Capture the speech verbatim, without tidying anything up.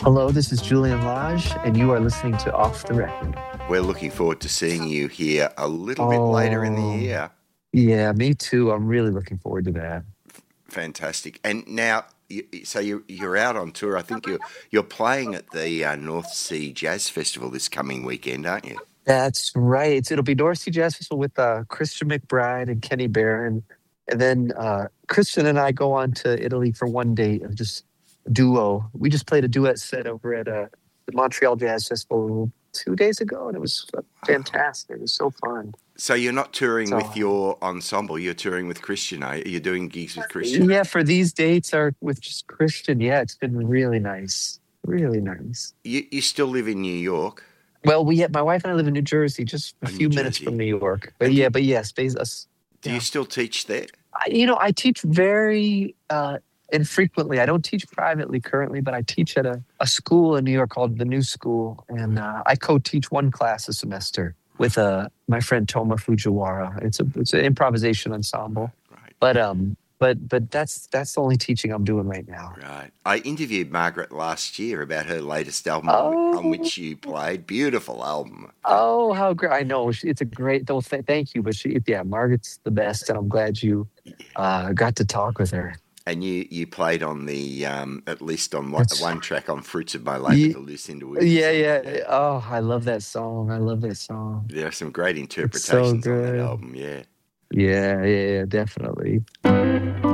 Hello, this is Julian Lage, and you are listening to Off the Record. We're looking forward to seeing you here a little bit later in the Oh, year. yeah, me too. I'm really looking forward to that. Fantastic. And now, you, so you're, you're out on tour. I think you're, you're playing at the uh, North Sea Jazz Festival this coming weekend, aren't you? That's right. It's, it'll be North Sea Jazz Festival with uh, Christian McBride and Kenny Barron. And then uh, Christian and I go on to Italy for one day of just duo. We just played a duet set over at uh, the Montreal Jazz Festival two days ago, and it was fantastic. It was so fun. So you're not touring So, with your ensemble, you're touring with Christian, are you? You're doing gigs with Christian? yeah, for these dates are with just Christian. Yeah, it's been really nice. Really nice. You, you still live in New York? Well, we my wife and I live in New Jersey, just a Oh, New few minutes Jersey. from New York. But And yeah, do, but yes, bas- us. do Yeah. you still teach there? I, you know, I teach very uh, infrequently. I don't teach privately currently, but I teach at a, a school in New York called the New School, and uh, I co-teach one class a semester with uh, my friend Toma Fujiwara. It's a it's an improvisation ensemble, Right. but um, but but that's that's the only teaching I'm doing right now. Right. I interviewed Margaret last year about her latest album on, whi- on Oh, which you played. Beautiful album. oh, how great! I know she- it's a great. Well, th- thank you, but she, yeah, Margaret's the best, and I'm glad you uh, got to talk with her. And you, you played on the, um, at least on one, That's one track on Fruits of My Labor, Ye- the Lucinda Williams yeah, song. yeah. Oh, I love that song. I love that song. There are some great It's so interpretations on that good. album, yeah. Yeah, yeah, yeah, definitely.